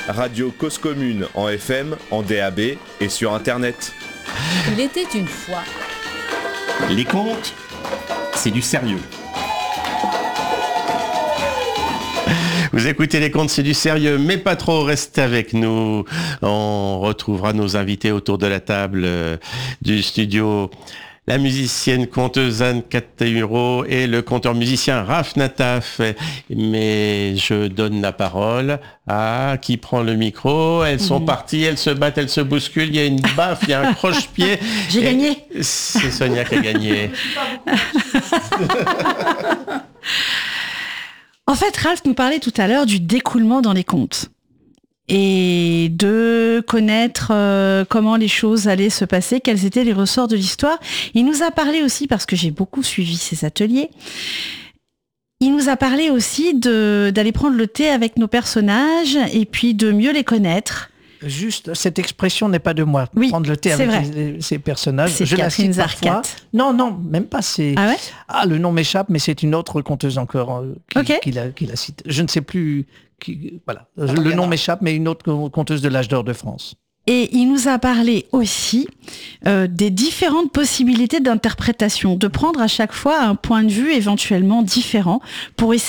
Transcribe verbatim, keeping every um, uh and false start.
Radio Cause Commune en F M, en D A B et sur Internet. Il était une fois. Les contes, c'est du sérieux. Vous écoutez les contes, c'est du sérieux, mais pas trop, restez avec nous. On retrouvera nos invités autour de la table euh, du studio. La musicienne conteuse Anne Catayuro et le conteur musicien Raph Nataf. Mais je donne la parole à qui prend le micro. Elles sont mmh. parties, elles se battent, elles se bousculent. Il y a une baffe, il y a un croche-pied. J'ai et gagné. C'est Sonia qui a gagné. En fait, Ralph nous parlait tout à l'heure du découlement dans les contes et de connaître euh, comment les choses allaient se passer, quels étaient les ressorts de l'histoire. Il nous a parlé aussi, parce que j'ai beaucoup suivi ses ateliers, il nous a parlé aussi de, d'aller prendre le thé avec nos personnages et puis de mieux les connaître. Juste, cette expression n'est pas de moi. Oui, prendre le thé avec les, ces personnages. C'est je Catherine la cite parfois. Non, non, même pas. C'est... Ah ouais Ah, le nom m'échappe, mais c'est une autre conteuse encore euh, qui, okay. qui, la, qui la cite. Je ne sais plus. Qui, voilà, Attends, le nom m'échappe, mais une autre conteuse de l'âge d'or de France. Et il nous a parlé aussi euh, des différentes possibilités d'interprétation, de prendre à chaque fois un point de vue éventuellement différent pour essayer